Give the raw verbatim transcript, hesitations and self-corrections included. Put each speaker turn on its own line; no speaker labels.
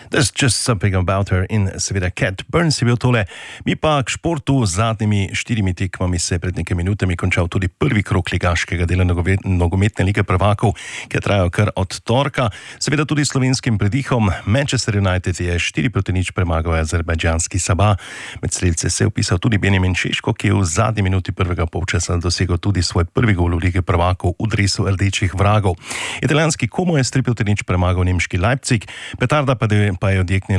There's just something about her in seveda Cat Burns je bil tole. Mi pa k športu z zadnjimi štirimi tekmami se pred nekaj minutami končal tudi prvi krog ligaškega dela nogometne lige prvakov, ki je trajal kar od torka. Seveda tudi slovenskim predihom. Manchester United je štiri proti nič premagal azerbajdžanski Sabah. Med strelce se je vpisal tudi Benjamin Šeško, ki je v zadnji minuti prvega polčasa dosegel tudi svoj prvi gol v lige prvakov v dresu rdečih vragov. Italijanski Como je s tri proti nič premagal nemški Leipzig, petarda pa je odjeknila